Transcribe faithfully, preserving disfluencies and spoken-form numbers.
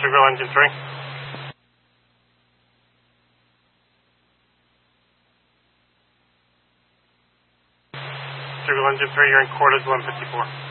Signal engine three. Signal engine three, you're in quarters one fifty-four.